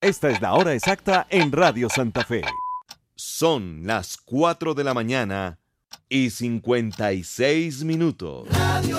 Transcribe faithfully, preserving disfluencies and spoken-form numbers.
Esta es la hora exacta en Radio Santa Fe. Son las cuatro de la mañana y cincuenta y seis minutos. Radio